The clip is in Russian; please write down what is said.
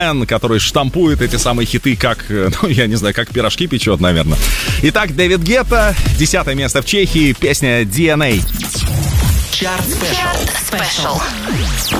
который штампует эти самые хиты, как, ну, я не знаю, как пирожки печет, наверное. Итак, Дэвид Гетта, 10 место в Чехии, песня DNA. Чарт Спешл.